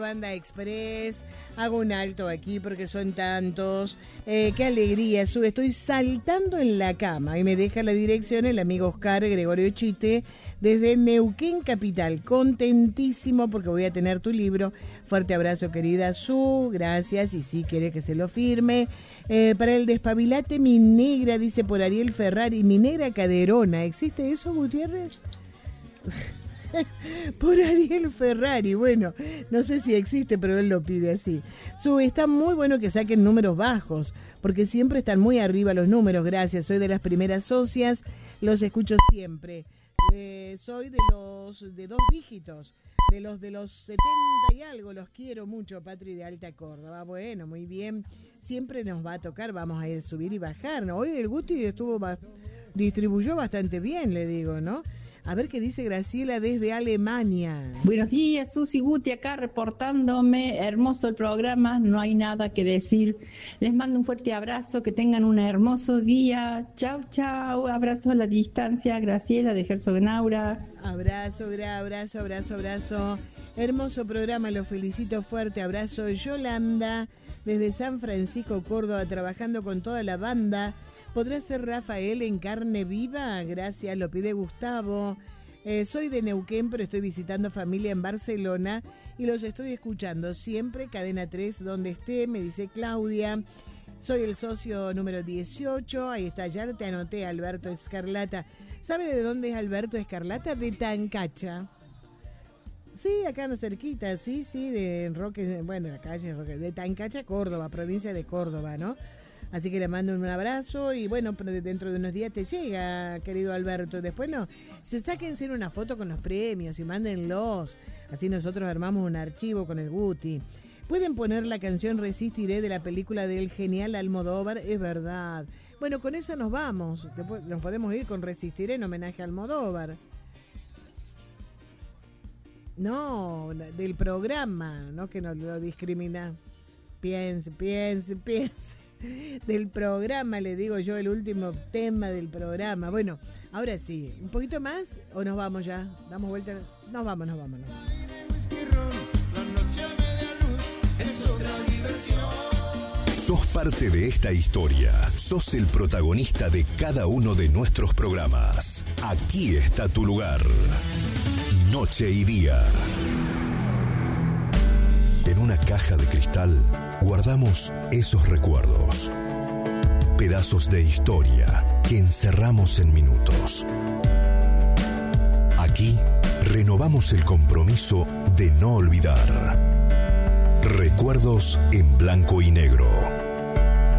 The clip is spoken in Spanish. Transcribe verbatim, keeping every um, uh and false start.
Banda Express, hago un alto aquí porque son tantos, eh, qué alegría, sube, estoy saltando en la cama y me deja la dirección el amigo Oscar Gregorio Chite desde Neuquén Capital, contentísimo porque voy a tener tu libro, fuerte abrazo querida Su, gracias, y si quiere que se lo firme, eh, para el despabilate mi negra, dice por Ariel Ferrari, mi negra caderona, ¿existe eso, Gutiérrez? Por Ariel Ferrari, bueno, no sé si existe, pero él lo pide así. Su, está muy bueno que saquen números bajos, porque siempre están muy arriba los números, gracias, soy de las primeras socias, los escucho siempre. Eh, soy de los de dos dígitos, de los de los setenta y algo, los quiero mucho, Patri de Alta Córdoba. Bueno, muy bien, siempre nos va a tocar, vamos a ir subir y bajar, ¿no? Hoy el Guti estuvo, distribuyó bastante bien, le digo, ¿no? A ver qué dice Graciela desde Alemania. Buenos días, Susi Guti acá reportándome. Hermoso el programa, no hay nada que decir. Les mando un fuerte abrazo, que tengan un hermoso día. Chau, chau. Abrazo a la distancia, Graciela de Herzogenaurach. Abrazo, abrazo, abrazo, abrazo. Hermoso programa, lo felicito, fuerte abrazo. Yolanda desde San Francisco, Córdoba, trabajando con toda la banda. ¿Podrá ser Rafael en carne viva? Gracias, lo pide Gustavo. Eh, soy de Neuquén, pero estoy visitando familia en Barcelona y los estoy escuchando siempre, Cadena tres, donde esté, me dice Claudia. Soy el socio número dieciocho, ahí está, ya te anoté, Alberto Escarlata. ¿Sabe de dónde es Alberto Escarlata? De Tancacha. Sí, acá no cerquita, sí, sí, de Roque, bueno, la calle Roque, de Tancacha, Córdoba, provincia de Córdoba, ¿no? Así que le mando un abrazo y bueno, dentro de unos días te llega, querido Alberto. Después no, se sáquense una foto con los premios y mándenlos. Así nosotros armamos un archivo con el Guti. Pueden poner la canción Resistiré de la película del genial Almodóvar, es verdad. Bueno, con esa nos vamos. Después nos podemos ir con Resistiré en homenaje a Almodóvar. No, del programa, no que nos lo discrimina. Piense, piense, piense. Del programa, le digo yo, el último tema del programa. Bueno, ahora sí, ¿un poquito más o nos vamos ya? ¿Damos vuelta? Nos vamos, nos vamos, nos vamos. Sos parte de esta historia. Sos el protagonista de cada uno de nuestros programas. Aquí está tu lugar. Noche y día. En una caja de cristal guardamos esos recuerdos, pedazos de historia que encerramos en minutos. Aquí renovamos el compromiso de no olvidar. Recuerdos en blanco y negro.